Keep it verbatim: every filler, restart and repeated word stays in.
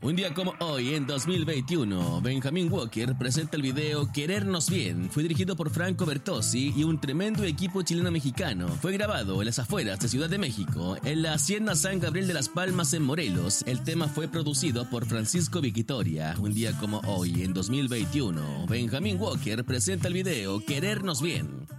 Un día como hoy, en dos mil veintiuno, Benjamin Walker presenta el video Querernos Bien. Fue dirigido por Franco Bertozzi y un tremendo equipo chileno-mexicano. Fue grabado en las afueras de Ciudad de México, en la Hacienda San Gabriel de las Palmas en Morelos. El tema fue producido por Francisco Victoria. Un día como hoy, en dos mil veintiuno, Benjamin Walker presenta el video Querernos Bien.